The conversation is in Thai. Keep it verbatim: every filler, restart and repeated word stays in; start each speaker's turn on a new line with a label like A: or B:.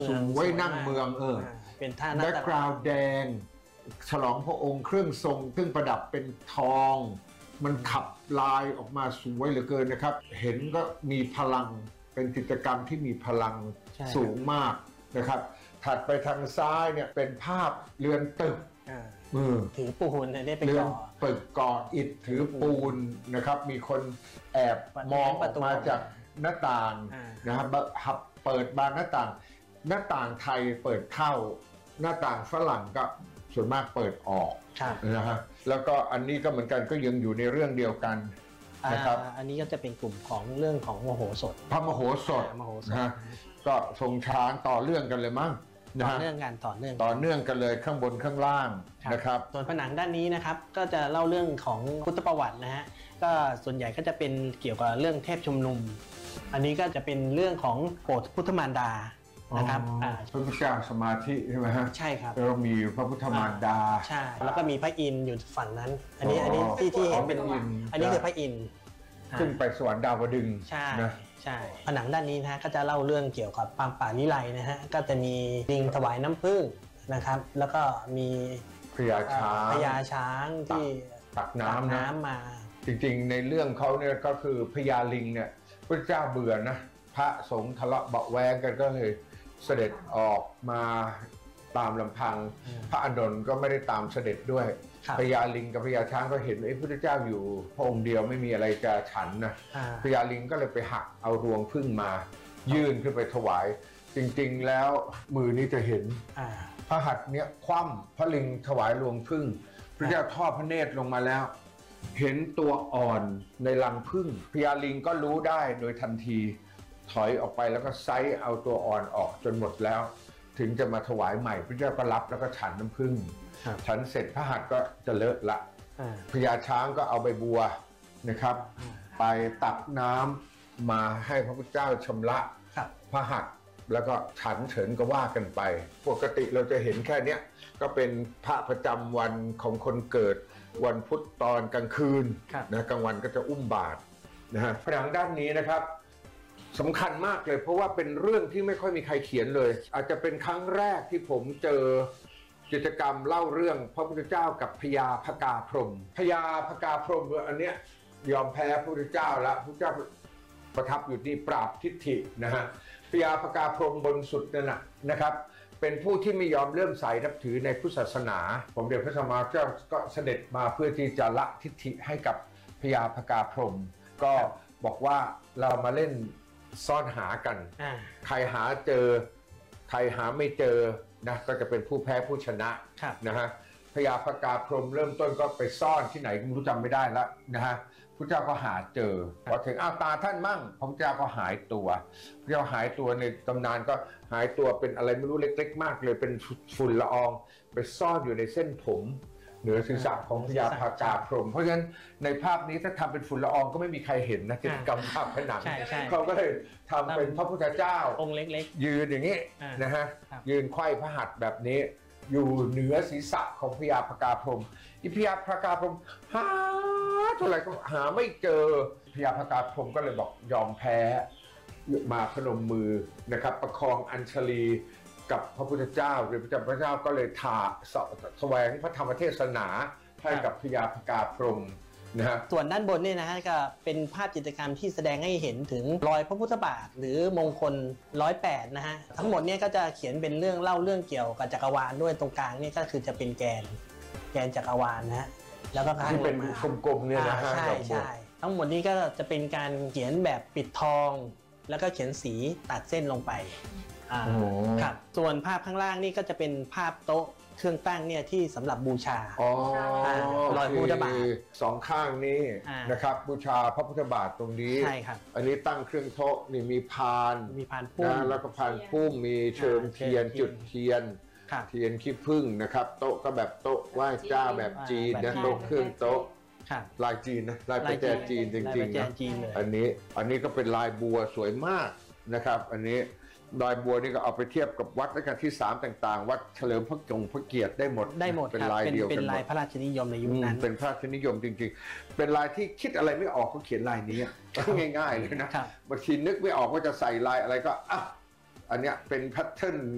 A: สวยนั่งเมืองเออ
B: เป็นท่าแบ็
A: กกราวด์แดงฉลองพระองค์เครื่องทรงเครื่องประดับเป็นทองมันขับลายออกมาสวยเหลือเกินนะครับเห็นก็มีพลังเป็นกิจกรรมที่มีพลังสูงมากนะครับถัดไปทางซ้ายเนี่ยเป็นภาพเรือนตึก
B: มือถือปูนได้เป็นก่อ
A: ตึกก่ออิฐถือปูนนะครับมีคนแอบมองออกมาจากหน้าต่างนะครับหับเปิดบานหน้าต่างหน้าต่างไทยเปิดเข้าหน้าต่างฝรั่งก็ส่วนมากเปิดออกนะฮะแล้วก็อันนี้ก็เหมือนกันก็ยังอยู่ในเรื่องเดียวกันนะครับ
B: อันนี้ก็จะเป็นกลุ่มของเรื่องของมโหสถ
A: พระมโหสถนะก็ทรงช้างต่อเรื่องกันเลยมั้ง
B: ต่อเนื่องกันต่อเนื่อง
A: ต่อเนื่องกันเลยข้างบนข้างล่างนะครับ
B: ส่วนผนังด้านนี้นะครับก็จะเล่าเรื่องของพุทธประวัตินะฮะก็ส่วนใหญ่ก็จะเป็นเกี่ยวกับเรื่องเทพชุมนุมอันนี้ก็จะเป็นเรื่องของโปรดพุทธมารดานะครับ
A: พระพุทธเจ้าสมาธิใช่ไหมฮะ
B: ใช่ครับ
A: แล้วมีพระพุทธมารดา
B: ใช่แล้วก็มีพระอินทร์อยู่ฝั่งนั้นอันนี้อันนี้ที่ที่เห็นเป็นอันนี้คือพระอินทร์
A: ขึ้นไปสวรรค์ดาวดึง
B: ใช่ใช่ผนังด้านนี้นะฮะก็จะเล่าเรื่องเกี่ยวกับปางป่านิไลนะฮะก็จะมีลิงถวายน้ำผึ้งนะครับแล้วก็มี
A: พญาช้าง
B: พญาช้างที่
A: ตักน้ำ
B: น้ำมา
A: จริงๆในเรื่องเขาเนี่ยก็คือพญาลิงเนี่ยพระเจ้าเบื่อนะพระสงฆ์ทะเลาะเบาแวงกันก็เลยเสด็จออกมาตามลำพังพระอานนท์ก็ไม่ได้ตามเสด็จด้วยพญาลิงกับพญาช้างก็เห็นไอ้พระพุทธเจ้าอยู่พระองค์เดียวไม่มีอะไรจะฉันนะพญาลิงก็เลยไปหักเอารวงผึ้งมายื่นขึ้นไปถวายจริงๆแล้วมือนี้จะเห็นพระหัตถ์เนี้ยคว่ำพระลิงถวายรวงผึ้งพระเจ้าทอดพระเนตรลงมาแล้วเห็นตัวอ่อนในรังผึ้งพญาลิงก็รู้ได้โดยทันทีถอยออกไปแล้วก็ไซส์เอาตัวอ่อนออกจนหมดแล้วถึงจะมาถวายใหม่พระเจ้าก็รับแล้วก็ฉันน้ำผึ้งฉันเสร็จพระหัตถ์ก็จะเลอะละพญาช้างก็เอาใบบัวนะครับไปตักน้ำมาให้พระพุทธเจ้าชำระพระหัตถ์แล้วก็ฉันเฉินก็ว่ากันไปปกติเราจะเห็นแค่นี้ก็เป็นพระประจำวันของคนเกิดวันพุธตอนกลางคืนนะกลางวันก็จะอุ้มบาตรนะฮะผนังด้านนี้นะครับสำคัญมากเลยเพราะว่าเป็นเรื่องที่ไม่ค่อยมีใครเขียนเลยอาจจะเป็นครั้งแรกที่ผมเจอกิจกรรมเล่าเรื่องพระพุทธเจ้ากับพญาพกาพรหมพญาพกาพรหมอันเนี้ยยอมแพ้พระพุทธเจ้าแล้วพระพุทธเจ้าประทับอยู่ที่ปราบทิฏฐินะฮะพญาพกาพรหมบนสุดนั่นนะครับเป็นผู้ที่ไม่ยอมเลื่อมใสนับถือในพุทธศาสนาผมเดชพระสัมมาสัมพุทธเจ้าก็เสด็จมาเพื่อที่จะละทิฏฐิให้กับพญาพกาพรหมก็บอกว่าเรามาเล่นซ่อนหากันใครหาเจอใครหาไม่เจอนะก็จะเป็นผู้แพ้ผู้ชนะนะฮะพญาพกาพรหมเริ่มต้นก็ไปซ่อนที่ไหนไม่รู้จำไม่ได้แล้วนะฮะพระเจ้าก็หาเจอพอถึงอ้าวตาท่านมั่งพระเจ้าก็หายตัวพระเจ้าหายตัวในตำนานก็หายตัวเป็นอะไรไม่รู้เล็กๆมากเลยเป็นฝุ่นละอองไปซ่อนอยู่ในเส้นผมเหนือศีรษะของพญาพกาพรหมเพราะฉะนั้นในภาพนี้ถ้าทำเป็นฝุ่นละอองก็ไม่มีใครเห็นนะกิจกรรมภาพผนังเขาก็เลยทำเป็นพระพุทธเจ้า
B: องค์เล็ก
A: ๆยืนอย่างนี้นะฮะยืนไขว้พระหัตถ์แบบนี้อยู่เหนือศีรษะของพญาพกาพรหมอีพญาพกาพรหมหาเท่าไหร่ก็หาไม่เจอพญาพกาพรหมก็เลยบอกยอมแพ้มาพนมมือนะครับประคองอัญชลีกับพระพุทธเจ้าหรือพระเจ้าก็เลยถาแสวงพระธรรมเทศนาให้กับพญาพกาพรหมนะฮะ
B: ส่วนด้านบนนี่นะฮะก็เป็นภาพจิตรกรรมที่แสดงให้เห็นถึงรอยพระพุทธบาทหรือมงคลร้อยแปดนะฮะทั้งหมดเนี่ยก็จะเขียนเป็นเรื่องเล่าเรื่องเกี่ยวกับจักรวาลด้วยตรงกลางนี่ก็คือจะเป็นแกนแกนจักรวาลนะฮะแล้วก็
A: ที่เป็นกลมๆเนี่ยนะฮะ
B: ใช่ใช่ทั้งหมดนี้ก็จะเป็นการเขียนแบบปิดทองแล้วก็เขียนสีตัดเส้นลงไปครับส่วนภาพข้างล่างนี่ก็จะเป็นภาพโต๊ะเครื่องตั้งเนี่ยที่สำหรับบูชา
A: อ๋อ
B: รอยพระพุทธบาท
A: สองข้างนี้นะครับบูชาพระพุทธบาทตรงนี้
B: ใช่ครับ
A: อันนี้ตั้งเครื่องโต๊ะนี่มีพาน
B: มีพานพุ่ม
A: แล้วก็พานพุ่มมีเชิงเทียนจุดเทียนเทียนขี้ผึ้งนะครับโต๊ะก็แบบโต๊ะไหว้เจ้าแบบจีนนะโต๊ะเครื่องโต๊ะลายจีนนะลายประแจจีนจริงๆนะอันนี้อันนี้ก็เป็นลายบัวสวยมากนะครับอันนี้ลายบัวนี่ก็เอาไปเทียบกับวัดรัชกาลที่สามต่างๆวัดเฉลิมพระเกียรติพระเกียรติได้หมด
B: ได้หมด
A: เป็นลายเดียวกันหมด
B: เป็นลายพระราชนิยมในยุคนั้น
A: เป็นพระราชนิยมจริงๆเป็นลายที่คิดอะไรไม่ออกก็เขียนลายนี้ง่ายๆเลยนะบางทีนึกไม่ออกว่าจะใส่ลายอะไรก็อ่ะอันเนี้ยเป็นแพทเทิร์น